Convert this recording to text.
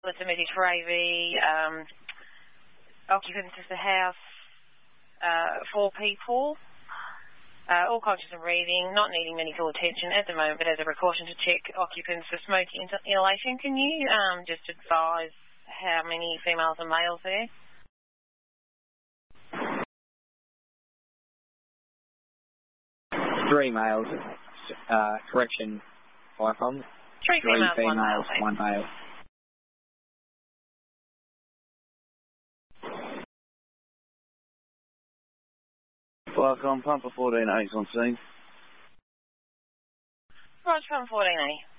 It's a message for AV. Occupants of the house, 4 people, all conscious and breathing, not needing medical attention at the moment, but as a precaution to check occupants for smoke inhalation. Can you just advise how many females and males there? 3 males. Correction, IFOM. 3 females, 1 male. Welcome, Pumper 14A's on scene. Roger, Pumper 14A.